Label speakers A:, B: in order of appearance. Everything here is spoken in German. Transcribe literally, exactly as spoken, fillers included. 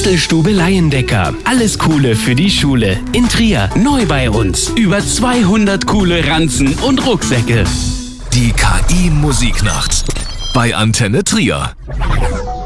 A: Bastelstube Laiendecker. Alles Coole für die Schule. In Trier. Neu bei uns. Über zweihundert coole Ranzen und Rucksäcke.
B: Die K I-Musiknacht bei Antenne Trier.